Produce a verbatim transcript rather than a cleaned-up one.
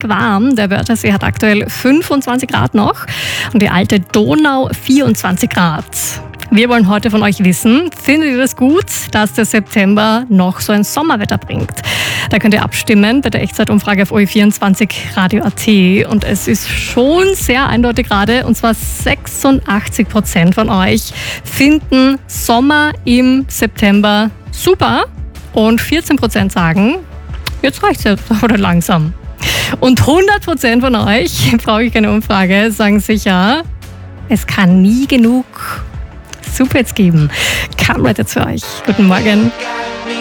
warm. Der Wörthersee hat aktuell fünfundzwanzig Grad noch und die alte Donau vierundzwanzig Grad. Wir wollen heute von euch wissen, findet ihr das gut, dass der September noch so ein Sommerwetter bringt? Da könnt ihr abstimmen bei der Echtzeitumfrage auf O E vierundzwanzig Radio Punkt A T. Und es ist schon sehr eindeutig gerade, und zwar sechsundachtzig Prozent von euch finden Sommer im September super und vierzehn Prozent sagen, jetzt reicht's ja oder langsam. Und hundert Prozent von euch, brauche ich keine Umfrage, sagen sicher, es kann nie genug Super jetzt geben. Kamrat jetzt für euch. Guten Morgen.